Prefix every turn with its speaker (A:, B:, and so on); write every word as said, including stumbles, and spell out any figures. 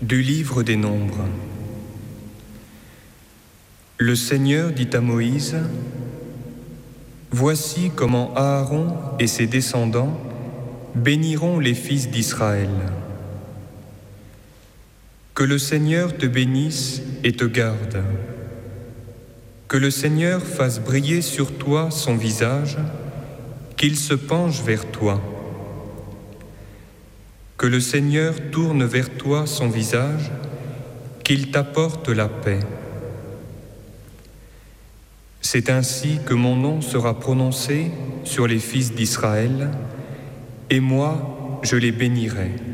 A: Du livre des Nombres. Le Seigneur dit à Moïse: Voici comment Aaron et ses descendants béniront les fils d'Israël. Que le Seigneur te bénisse et te garde. Que le Seigneur fasse briller sur toi son visage, qu'il se penche vers toi. Que le Seigneur tourne vers toi son visage, qu'il t'apporte la paix. C'est ainsi que mon nom sera prononcé sur les fils d'Israël, et moi, je les bénirai.